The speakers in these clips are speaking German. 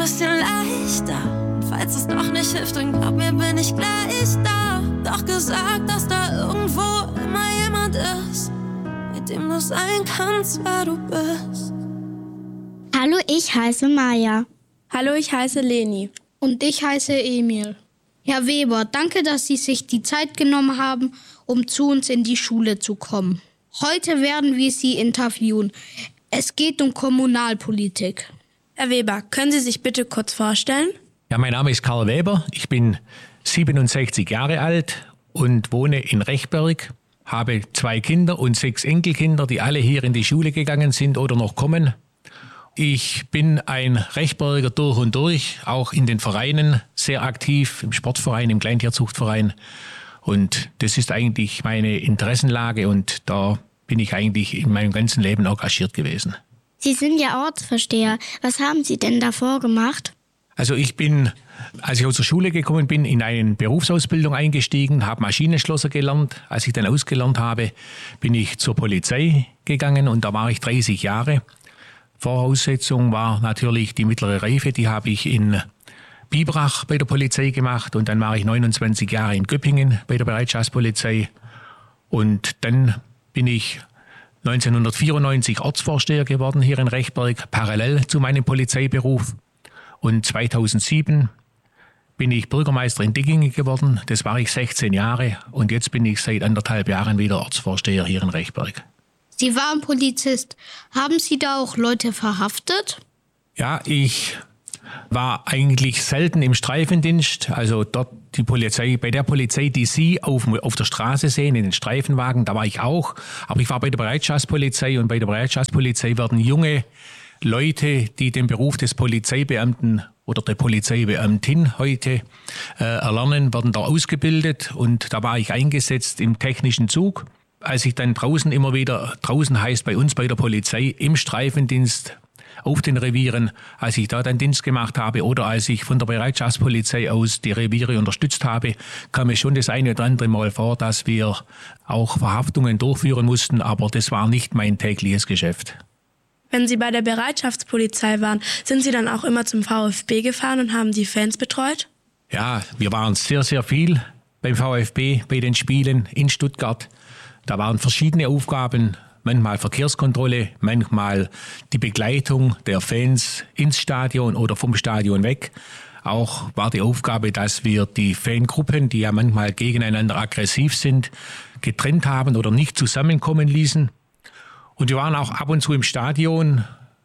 bisschen leichter. Und falls es doch nicht hilft, dann glaub mir, bin ich gleich da. Doch gesagt, dass da irgendwo immer jemand ist, mit dem du sein kannst, wer du bist. Hallo, ich heiße Maja. Hallo, ich heiße Leni. Und ich heiße Emil. Herr Weber, danke, dass Sie sich die Zeit genommen haben, um zu uns in die Schule zu kommen. Heute werden wir Sie interviewen. Es geht um Kommunalpolitik. Herr Weber, können Sie sich bitte kurz vorstellen? Ja, mein Name ist Karl Weber. Ich bin 67 Jahre alt und wohne in Rechberg. Habe 2 Kinder und 6 Enkelkinder, die alle hier in die Schule gegangen sind oder noch kommen. Ich bin ein Rechberger durch und durch, auch in den Vereinen sehr aktiv, im Sportverein, im Kleintierzuchtverein. Und das ist eigentlich meine Interessenlage und da bin ich eigentlich in meinem ganzen Leben engagiert gewesen. Sie sind ja Ortsvorsteher. Was haben Sie denn davor gemacht? Also ich bin, als ich aus der Schule gekommen bin, in eine Berufsausbildung eingestiegen, habe Maschinenschlosser gelernt. Als ich dann ausgelernt habe, bin ich zur Polizei gegangen und da war ich 30 Jahre. Voraussetzung war natürlich die mittlere Reife, die habe ich in Biberach bei der Polizei gemacht und dann war ich 29 Jahre in Göppingen bei der Bereitschaftspolizei und dann bin ich 1994 Ortsvorsteher geworden hier in Rechberg, parallel zu meinem Polizeiberuf. Und 2007 bin ich Bürgermeister in Diggingen geworden. Das war ich 16 Jahre und jetzt bin ich seit 1,5 Jahren wieder Ortsvorsteher hier in Rechberg. Sie waren Polizist. Haben Sie da auch Leute verhaftet? Ja, ich war eigentlich selten im Streifendienst. Also dort bei der Polizei, die Sie auf der Straße sehen, in den Streifenwagen, da war ich auch. Aber ich war bei der Bereitschaftspolizei und bei der Bereitschaftspolizei werden junge Leute, die den Beruf des Polizeibeamten oder der Polizeibeamtin heute erlernen, werden da ausgebildet und da war ich eingesetzt im technischen Zug. Als ich dann draußen heißt bei uns bei der Polizei im Streifendienst auf den Revieren, als ich da dann Dienst gemacht habe oder als ich von der Bereitschaftspolizei aus die Reviere unterstützt habe, kam es schon das eine oder andere Mal vor, dass wir auch Verhaftungen durchführen mussten, aber das war nicht mein tägliches Geschäft. Wenn Sie bei der Bereitschaftspolizei waren, sind Sie dann auch immer zum VfB gefahren und haben die Fans betreut? Ja, wir waren sehr, sehr viel beim VfB, bei den Spielen in Stuttgart. Da waren verschiedene Aufgaben, manchmal Verkehrskontrolle, manchmal die Begleitung der Fans ins Stadion oder vom Stadion weg. Auch war die Aufgabe, dass wir die Fangruppen, die ja manchmal gegeneinander aggressiv sind, getrennt haben oder nicht zusammenkommen ließen. Und wir waren auch ab und zu im Stadion.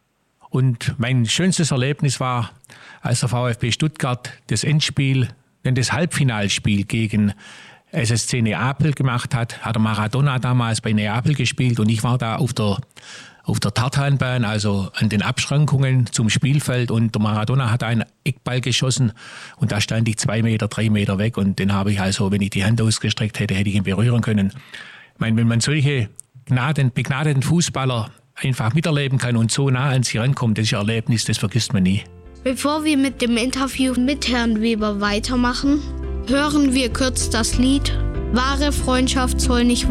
Und mein schönstes Erlebnis war, als der VfB Stuttgart das Endspiel, das Halbfinalspiel gegen SSC Neapel gemacht hat der Maradona damals bei Neapel gespielt und ich war da auf der Tartanbahn, also an den Abschrankungen zum Spielfeld und der Maradona hat einen Eckball geschossen und da stand ich 2 Meter, 3 Meter weg und den habe ich also, wenn ich die Hand ausgestreckt hätte, hätte ich ihn berühren können. Ich meine, wenn man solche begnadeten Fußballer einfach miterleben kann und so nah an sie rankommt, das ist ein Erlebnis, das vergisst man nie. Bevor wir mit dem Interview mit Herrn Weber weitermachen, hören wir kurz das Lied "Wahre Freundschaft soll nicht